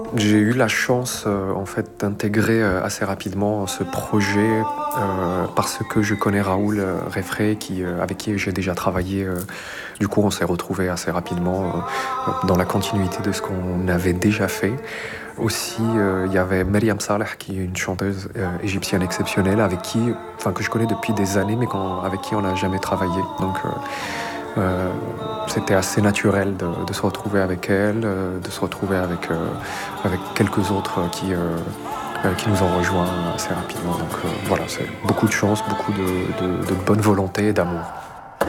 J'ai eu la chance en fait d'intégrer assez rapidement ce projet parce que je connais Raoul Refray avec qui j'ai déjà travaillé. Du coup, on s'est retrouvés assez rapidement dans la continuité de ce qu'on avait déjà fait. Aussi, il y avait Myriam Saleh, qui est une chanteuse égyptienne exceptionnelle, que je connais depuis des années, mais avec qui on n'a jamais travaillé. Donc, c'était assez naturel de se retrouver avec elle, de se retrouver avec quelques autres qui nous ont rejoints assez rapidement. Donc voilà, c'est beaucoup de chance, beaucoup de bonne volonté et d'amour.